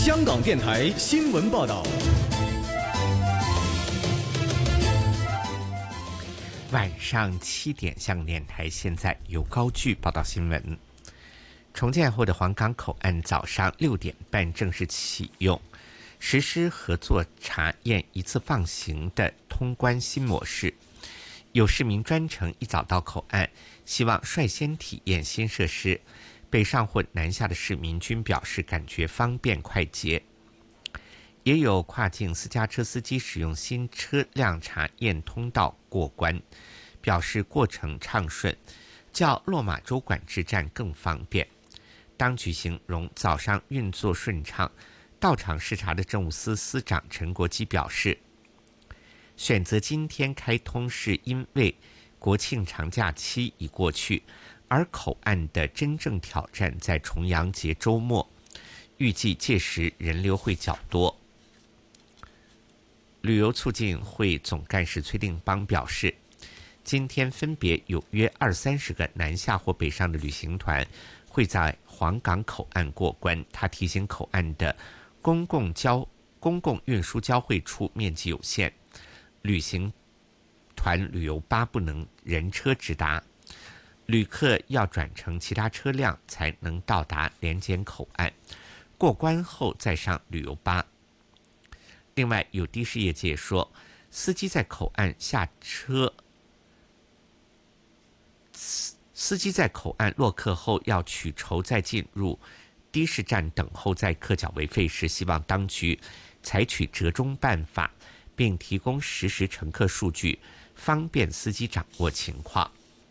香港电台新闻报道。 晚上7点，香港电台现在由高炬报道新闻。重建后的黄港口岸早上6点半正式启用，实施合作查验一次放行的通关新模式。有市民专程一早到口岸，希望率先体验新设施。北上或南下的市民均表示感觉方便快捷。也有跨境私家车司机使用新车辆查验通道过关，表示过程畅顺，较落马洲管制站更方便。当局形容早上运作顺畅。到场视察的政务司司长陈国基表示，选择今天开通是因为国庆长假期已过去，而口岸的真正挑战在重阳节周末，预计届时人流会较多。旅游促进会总干事崔定邦表示，今天分别有约20-30个南下或北上的旅行团会在黄港口岸过关。他提醒口岸的公共运输交汇处面积有限，旅行团旅游巴不能人车直达，旅客要转乘其他车辆才能到达联检口岸，过关后再上旅游巴。另外，有的士业界说，司机在口岸落客后要取酬再进入的士站等候载客缴为费时，希望当局采取折中办法，并提供实时乘客数据，方便司机掌握情况。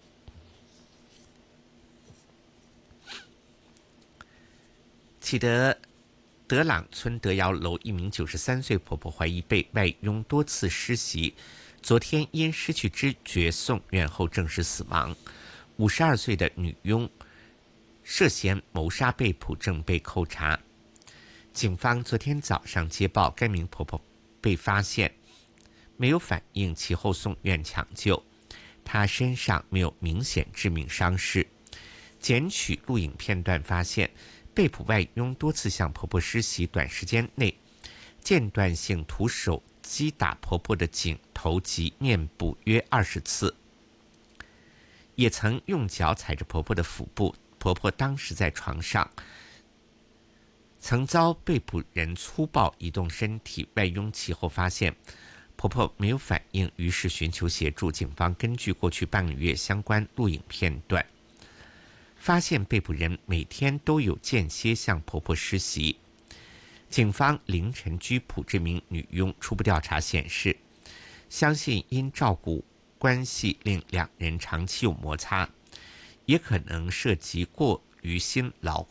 启德德朗村德瑶楼一名93岁婆婆怀疑被外佣多次施袭，昨天因失去知觉送院后证实死亡。52岁的女佣涉嫌谋杀被捕，正被扣查。警方昨天早上接报，该名婆婆被发现没有反应，其后送院抢救。她身上没有明显致命伤势。检取录影片段发现，被捕外佣多次向婆婆施袭，短时间内间断性徒手击打婆婆的颈、头及面部约20次，也曾用脚踩着婆婆的腹部。婆婆当时在床上，曾遭被捕人粗暴移动身体，外佣其后发现婆婆没有反应，于是寻求协助。警方根据过去半个月相关录影片段，发现被捕人每天都有间歇向婆婆施袭。警方凌晨拘捕这名女佣，初步调查显示，相信因照顾关系令两人长期有摩擦，也可能涉及过于辛劳